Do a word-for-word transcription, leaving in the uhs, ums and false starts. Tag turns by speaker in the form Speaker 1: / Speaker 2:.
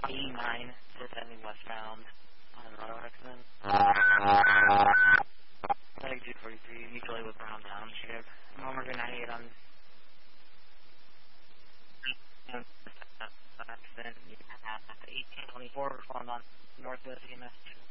Speaker 1: E nine, just heading westbound on an auto accident. Leg two forty-three, mutually with Brown Township. Number ninety-eight on accident. eighteen twenty-four, respond on Northwest E M S two.